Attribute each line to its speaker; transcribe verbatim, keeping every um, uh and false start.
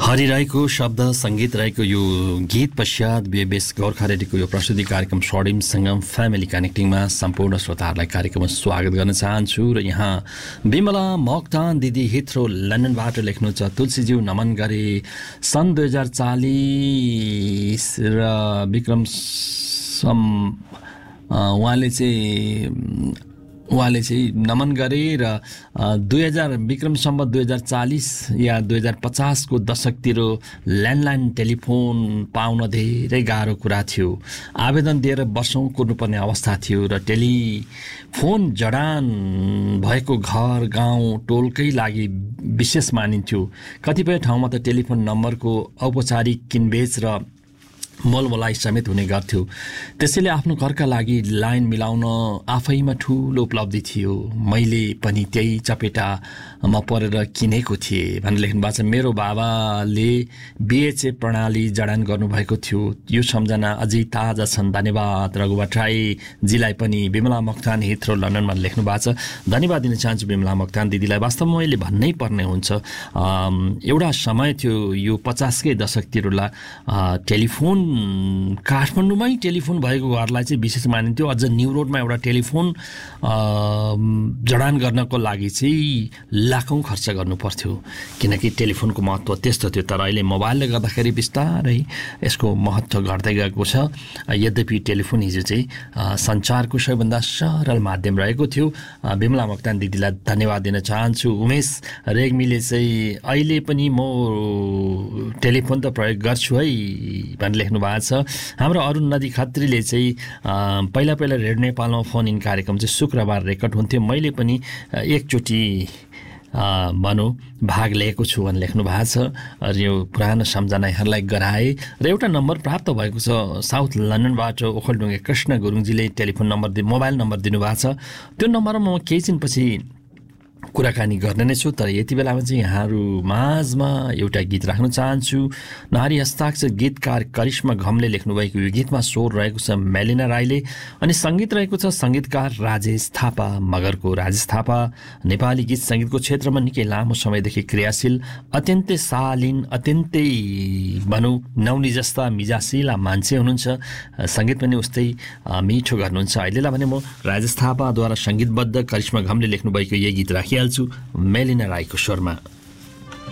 Speaker 1: हरि राईको शब्द सङ्गीत रहेको यो गीत पश्चात बेबेस गोर्खा रेडियोको यो प्रस्तुति कार्यक्रम स्वर्णिम सङ्गम फ्यामिली कनेक्टिङमा सम्पूर्ण श्रोताहरूलाई कार्यक्रममा स्वागत गर्न चाहन्छु। र यहाँ बिमला मोक्तान दिदी हिथ्रो लन्डनबाट लेख्नुहुन्छ, तुलसीज्यू नमन गरे सन् दुई हजार चालिस र विक्रम सम उहाँले चाहिँ उहाँले चाहिँ नमन गरे र दुई हजार विक्रम सम्बत दुई हजार चालिस या दुई हजार पचासको दशकतिर ल्यान्डलाइन टेलिफोन पाउन धेरै गाह्रो कुरा थियो। आवेदन दिएर वर्षौँ कुर्नुपर्ने अवस्था थियो र टेलिफोन जडान भएको घर गाउँ टोलकै लागि विशेष मानिन्थ्यो। कतिपय ठाउँमा त टेलिफोन नम्बरको औपचारिक किनबेच र मोलमोलाई समेत हुने गर्थ्यो। त्यसैले आफ्नो घरका लागि लाइन मिलाउन आफैमा ठुलो उपलब्धि थियो। मैले पनि त्यही चपेटामा परेर किनेको थिएँ भनेर लेख्नु भएको छ। मेरो बाबाले बिएचए प्रणाली जडान गर्नुभएको थियो। यो सम्झना अझै ताजा छन्। धन्यवाद रघु भट्टराईजीलाई पनि बिमला मोक्तान हिथ्रो लन्डनमा लेख्नु भएको छ। धन्यवाद दिन चाहन्छु बिमला मोक्तान दिदीलाई। वास्तवमा मैले भन्नै पर्ने हुन्छ, एउटा समय थियो यो पचासकै दशकतिरला टेलिफोन काठमाडौँमै टेलिफोन भएको घरलाई चाहिँ विशेष मानिन्थ्यो। अझ न्यू रोडमा एउटा टेलिफोन जडान गर्नको लागि चाहिँ लाखौँ खर्च गर्नु पर्थ्यो, किनकि टेलिफोनको महत्त्व त्यस्तो थियो। तर अहिले मोबाइलले गर्दाखेरि बिस्तारै यसको महत्त्व घट्दै गएको छ। यद्यपि टेलिफोन हिजो चाहिँ सञ्चारको सबैभन्दा सरल माध्यम रहेको थियो। बिमला मोक्तान दिदीलाई धन्यवाद दिन चाहन्छु। उमेश रेग्मीले चाहिँ अहिले पनि म टेलिफोन त प्रयोग गर्छु है भनेर लेख्नु भएको छ। हाम्रो अरुण नदी खत्रीले चाहिँ पहिला पहिला रेडियो नेपालमा फोन इन कार्यक्रम चाहिँ शुक्रबार रेकर्ड हुन्थ्यो। मैले पनि एकचोटि भनौँ भाग लिएको छु भनेर लेख्नु भएको छ। र यो पुरानो सम्झनाहरूलाई गराए र एउटा नम्बर प्राप्त भएको छ south लन्डनबाट ओखलढुङ्गे Krishna गुरुङजीले telephone number the mobile number दिनुभएको छ। त्यो नम्बरमा म केही दिनपछि कुराकानी गर्ने नै छु। तर यति बेलामा चाहिँ यहाँहरू माझमा एउटा गीत राख्न चाहन्छु। नारी हस्ताक्षर गीतकार करिश्मा घमले लेख्नुभएको यो गीतमा स्वर रहेको छ मेलिना राईले अनि सङ्गीत रहेको छ सङ्गीतकार राजेश थापा मगरको। राजेश थापा नेपाली गीत सङ्गीतको क्षेत्रमा निकै लामो समयदेखि क्रियाशील, अत्यन्तै शालीन, अत्यन्तै भनौँ नौनी जस्ता मिजासिला मान्छे हुनुहुन्छ। सङ्गीत पनि उस्तै मिठो गर्नुहुन्छ। अहिलेलाई भने म राजेश थापाद्वारा सङ्गीतबद्ध करिश्मा घमले लेख्नुभएको यही गीत राखिहाल्छु मेलिना राईको स्वरमा।